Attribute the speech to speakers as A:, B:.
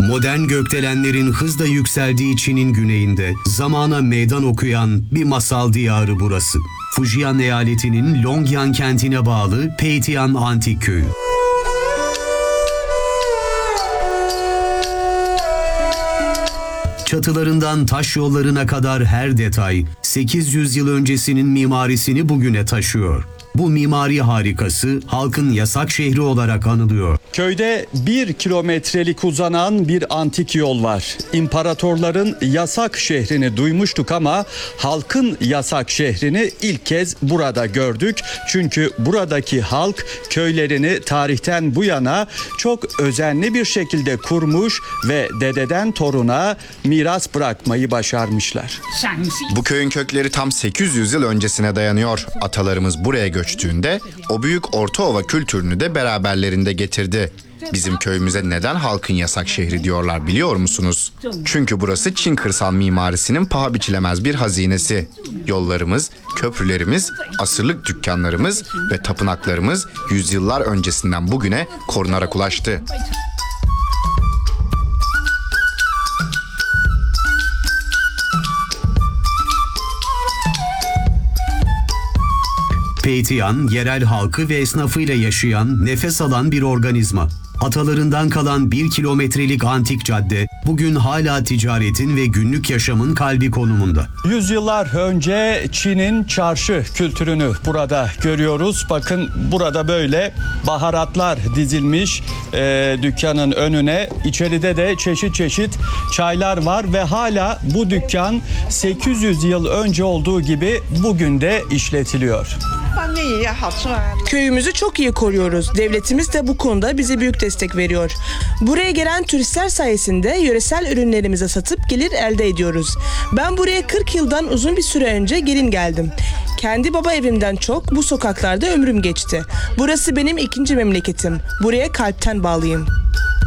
A: Modern gökdelenlerin hızla yükseldiği Çin'in güneyinde zamana meydan okuyan bir masal diyarı burası. Fujian eyaletinin Longyan kentine bağlı Peitian Antik Köyü. Çatılarından taş yollarına kadar her detay 800 yıl öncesinin mimarisini bugüne taşıyor. Bu mimari harikası halkın yasak şehri olarak anılıyor.
B: Köyde 1 kilometrelik uzanan bir antik yol var. İmparatorların yasak şehrini duymuştuk ama halkın yasak şehrini ilk kez burada gördük. Çünkü buradaki halk köylerini tarihten bu yana çok özenli bir şekilde kurmuş ve dededen toruna miras bırakmayı başarmışlar.
C: Bu köyün kökleri tam 800 yıl öncesine dayanıyor. Atalarımız buraya göçtüğünde o büyük Ortaova kültürünü de beraberlerinde getirdi. Bizim köyümüze neden halkın yasak şehri diyorlar biliyor musunuz? Çünkü burası Çin kırsal mimarisinin paha biçilemez bir hazinesi. Yollarımız, köprülerimiz, asırlık dükkanlarımız ve tapınaklarımız yüzyıllar öncesinden bugüne korunarak ulaştı.
A: Peitian, yerel halkı ve esnafıyla yaşayan, nefes alan bir organizma. Atalarından kalan 1 kilometrelik antik cadde bugün hala ticaretin ve günlük yaşamın kalbi konumunda.
B: Yüzyıllar önce Çin'in çarşı kültürünü burada görüyoruz. Bakın burada böyle baharatlar dizilmiş dükkanın önüne. İçeride de çeşit çeşit çaylar var ve hala bu dükkan 800 yıl önce olduğu gibi bugün de işletiliyor.
D: Köyümüzü çok iyi koruyoruz. Devletimiz de bu konuda bize büyük destek veriyor. Buraya gelen turistler sayesinde yöresel ürünlerimizi satıp gelir elde ediyoruz. Ben buraya 40 yıldan uzun bir süre önce gelin geldim. Kendi baba evimden çok bu sokaklarda ömrüm geçti. Burası benim ikinci memleketim. Buraya kalpten bağlıyım.